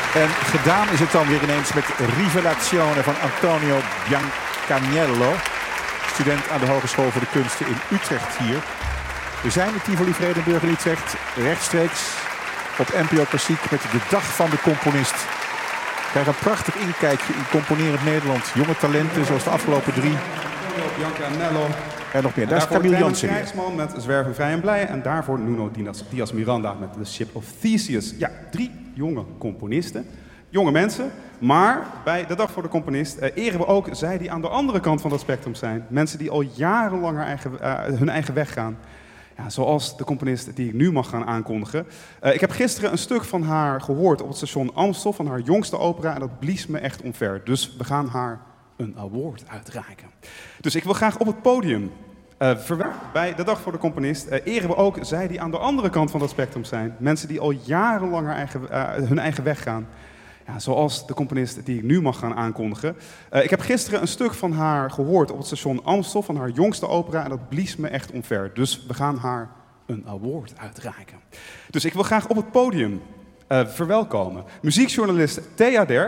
En gedaan is het dan weer ineens met Rivelazione van Antonio Biancaniello. Student aan de Hogeschool voor de Kunsten in Utrecht hier. We zijn in Tivoli Vredenburg in Utrecht. Rechtstreeks op NPO Klassiek met de Dag van de Componist. We krijgen een prachtig inkijkje in componerend Nederland. Jonge talenten zoals de afgelopen 3. Biancaniello. En nog meer. Daar is Camille Jansen weer. Krijgsman met Zwerven Vrij en Blij. En daarvoor Nuno Diaz Miranda met The Ship of Theseus. Ja, 3 jonge componisten. Jonge mensen. Maar bij de Dag voor de Componist eren we ook zij die aan de andere kant van het spectrum zijn. Mensen die al jarenlang hun eigen weg gaan. Ja, zoals de componist die ik nu mag gaan aankondigen. Ik heb gisteren een stuk van haar gehoord op het station Amstel, van haar jongste opera. En dat blies me echt omver. Dus we gaan haar een award uitreiken. Dus ik wil graag op het podium bij de Dag voor de Componist eren we ook zij die aan de andere kant van het spectrum zijn. Mensen die al jarenlang hun eigen weg gaan. Ja, zoals de componist die ik nu mag gaan aankondigen. Ik heb gisteren een stuk van haar gehoord op het station Amstel, van haar jongste opera. En dat blies me echt omver. Dus we gaan haar een award uitreiken. Dus ik wil graag op het podium verwelkomen muziekjournalist Thea Derks.